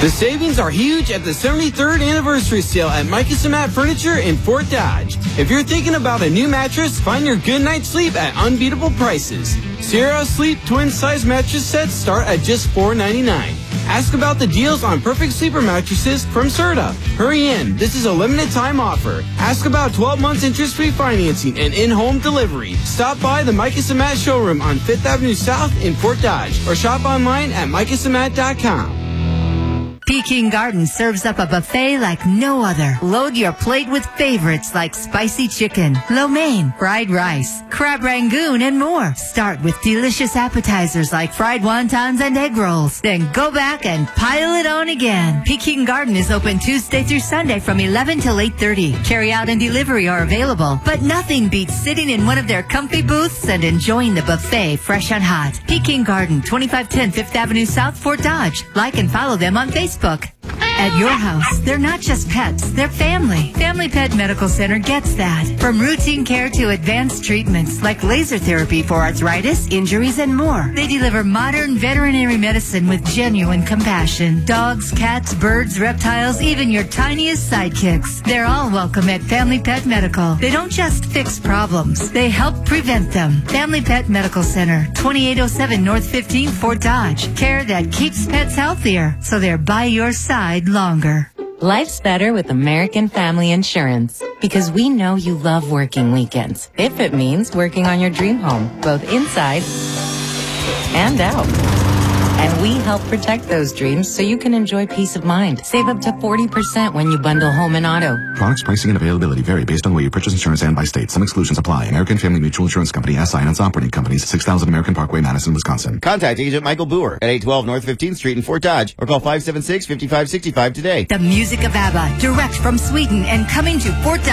The savings are huge at the 73rd anniversary sale at Mike and Matt Furniture in Fort Dodge. If you're thinking about a new mattress, find your good night's sleep at unbeatable prices. Sierra Sleep twin size mattress sets start at just $4.99. Ask about the deals on Perfect Sleeper mattresses from Serta. Hurry in. This is a limited time offer. Ask about 12 months interest-free financing and in-home delivery. Stop by the Mike and Matt showroom on 5th Avenue South in Fort Dodge or shop online at mikeandsamat.com. Peking Garden serves up a buffet like no other. Load your plate with favorites like spicy chicken, lo mein, fried rice, crab rangoon, and more. Start with delicious appetizers like fried wontons and egg rolls. Then go back and pile it on again. Peking Garden is open Tuesday through Sunday from 11 till 8:30. Carry out and delivery are available, but nothing beats sitting in one of their comfy booths and enjoying the buffet fresh and hot. Peking Garden, 2510 5th Avenue South, Fort Dodge. Like and follow them on Facebook. At your house, they're not just pets, they're family. Family Pet Medical Center gets that. From routine care to advanced treatments like laser therapy for arthritis, injuries, and more. They deliver modern veterinary medicine with genuine compassion. Dogs, cats, birds, reptiles, even your tiniest sidekicks. They're all welcome at Family Pet Medical. They don't just fix problems, they help prevent them. Family Pet Medical Center, 2807 North 15th, Fort Dodge. Care that keeps pets healthier, so they're by your side longer. Life's better with American Family Insurance because we know you love working weekends. If it means working on your dream home, both inside and out. And we help protect those dreams so you can enjoy peace of mind. Save up to 40% when you bundle home and auto. Products, pricing, and availability vary based on where you purchase insurance and by state. Some exclusions apply. American Family Mutual Insurance Company, SI, and its operating companies, 6000 American Parkway, Madison, Wisconsin. Contact Agent Michael Boer at 812 North 15th Street in Fort Dodge or call 576-5565 today. The music of ABBA, direct from Sweden and coming to Fort Dodge.